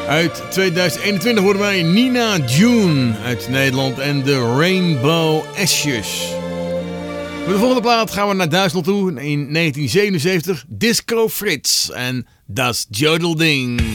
Uit 2021 horen wij Nina June uit Nederland en de Rainbow Ashes. Voor de volgende plaat gaan we naar Duitsland toe. In 1977 Disco Fritz en Das Jodelding.